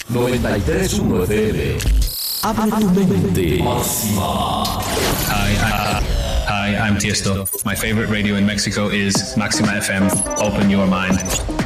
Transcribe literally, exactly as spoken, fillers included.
noventa y tres punto uno F M. Abre tu mente. Máxima. Hi, hi, hi, I'm Tiesto. My favorite radio in Mexico is Maxima F M. Open your mind.